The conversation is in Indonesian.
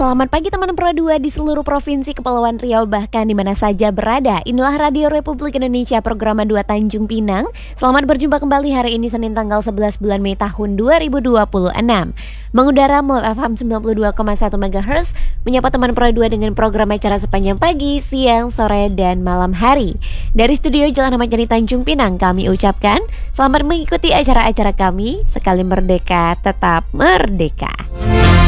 Selamat pagi teman Pro 2 di seluruh provinsi Kepulauan Riau bahkan di mana saja berada. Inilah Radio Republik Indonesia program 2 Tanjung Pinang. Selamat berjumpa kembali hari ini Senin tanggal 11 bulan Mei tahun 2026. Mengudara melalui FM 92,1 MHz, menyapa teman Pro 2 dengan program acara sepanjang pagi, siang, sore, dan malam hari. Dari studio Jalan Ahmad Yani Tanjung Pinang kami ucapkan selamat mengikuti acara-acara kami. Sekali merdeka, tetap merdeka.